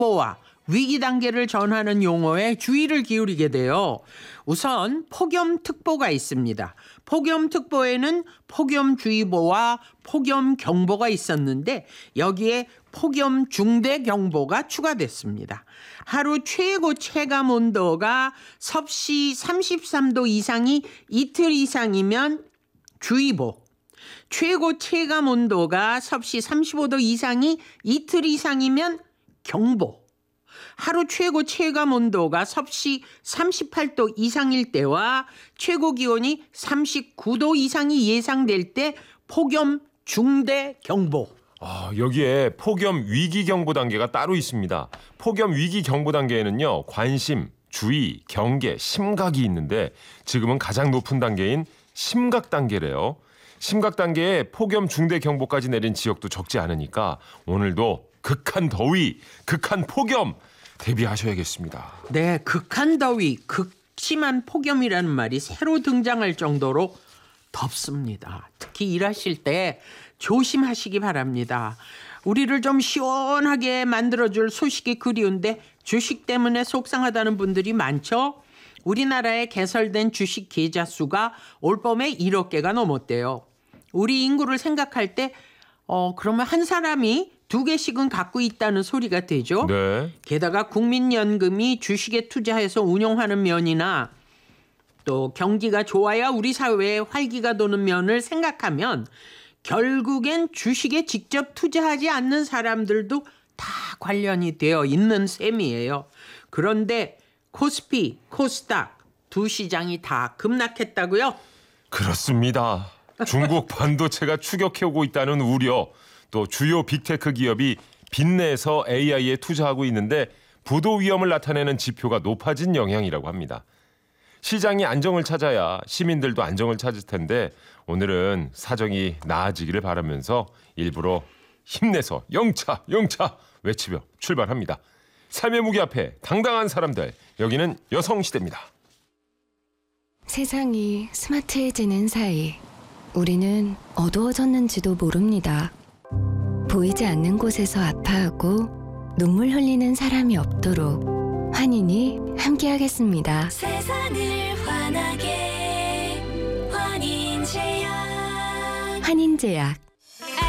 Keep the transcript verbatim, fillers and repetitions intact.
특보와 위기 단계를 전하는 용어에 주의를 기울이게 돼요. 우선 폭염특보가 있습니다. 폭염특보에는 폭염주의보와 폭염경보가 있었는데 여기에 폭염중대경보가 추가됐습니다. 하루 최고 체감온도가 섭씨 삼십삼 도 이상이 이틀 이상이면 주의보, 최고 체감온도가 섭씨 삼십오 도 이상이 이틀 이상이면 경보, 하루 최고 체감 온도가 섭씨 삼십팔 도 이상일 때와 최고 기온이 삼십구 도 이상이 예상될 때 폭염 중대 경보. 아, 여기에 폭염 위기 경보 단계가 따로 있습니다. 폭염 위기 경보 단계에는요, 관심, 주의, 경계, 심각이 있는데 지금은 가장 높은 단계인 심각 단계래요. 심각 단계에 폭염 중대 경보까지 내린 지역도 적지 않으니까 오늘도 극한 더위, 극한 폭염 대비하셔야겠습니다. 네, 극한 더위, 극심한 폭염이라는 말이 새로 등장할 정도로 덥습니다. 특히 일하실 때 조심하시기 바랍니다. 우리를 좀 시원하게 만들어줄 소식이 그리운데 주식 때문에 속상하다는 분들이 많죠? 우리나라에 개설된 주식 계좌 수가 올봄에 일억 개가 넘었대요. 우리 인구를 생각할 때 어, 그러면 한 사람이 두 개씩은 갖고 있다는 소리가 되죠. 네. 게다가 국민연금이 주식에 투자해서 운용하는 면이나 또 경기가 좋아야 우리 사회에 활기가 도는 면을 생각하면 결국엔 주식에 직접 투자하지 않는 사람들도 다 관련이 되어 있는 셈이에요. 그런데 코스피, 코스닥 두 시장이 다 급락했다고요? 그렇습니다. 중국 반도체가 추격해오고 있다는 우려, 또 주요 빅테크 기업이 빚내서 에이아이에 투자하고 있는데 부도 위험을 나타내는 지표가 높아진 영향이라고 합니다. 시장이 안정을 찾아야 시민들도 안정을 찾을 텐데 오늘은 사정이 나아지기를 바라면서 일부러 힘내서 영차 영차 외치며 출발합니다. 삶의 무게 앞에 당당한 사람들, 여기는 여성시대입니다. 세상이 스마트해지는 사이 우리는 어두워졌는지도 모릅니다. 보이지 않는 곳에서 아파하고 눈물 흘리는 사람이 없도록 환인이 함께하겠습니다. 세상을 환하게 환인제약. 환인제약